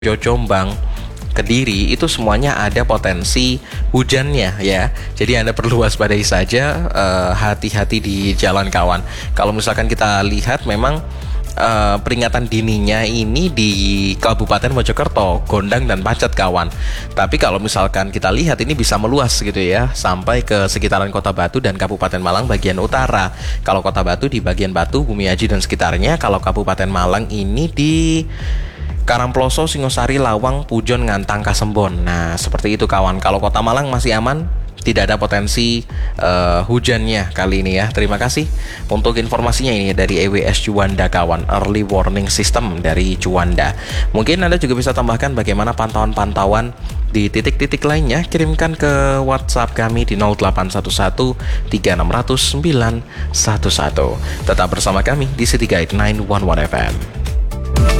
Jombang, Kediri itu semuanya ada potensi hujannya ya. Jadi Anda perlu waspadai saja, hati-hati di jalan kawan. Kalau misalkan kita lihat memang peringatan dininya ini di Kabupaten Mojokerto, Gondang dan Pacet kawan. Tapi kalau misalkan kita lihat ini bisa meluas gitu ya, sampai ke sekitaran Kota Batu dan Kabupaten Malang bagian utara. Kalau Kota Batu di bagian Batu, Bumiaji dan sekitarnya. Kalau Kabupaten Malang ini di Karangploso, Singosari, Lawang, Pujon, Ngantang, Kasembon. Nah, seperti itu kawan. Kalau Kota Malang masih aman, tidak ada potensi hujannya kali ini ya. Terima kasih untuk informasinya ini dari EWS Juanda kawan. Early Warning System dari Juanda. Mungkin Anda juga bisa tambahkan bagaimana pantauan-pantauan di titik-titik lainnya. Kirimkan ke WhatsApp kami di 0811 3600 911. Tetap bersama kami di City Guide 911 FM.